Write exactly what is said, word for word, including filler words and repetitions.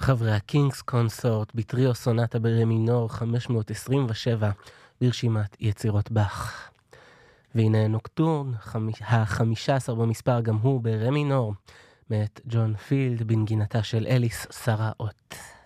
חברי הקינגס קונסורט בטריו סונטה ברה מינור חמש מאות עשרים ושבע ברשימת יצירות באך. והנה נוקטורן, החמישה עשר במספר גם הוא ברה מינור, מאת ג'ון פילד בנגינתה של אליס סרה אוט.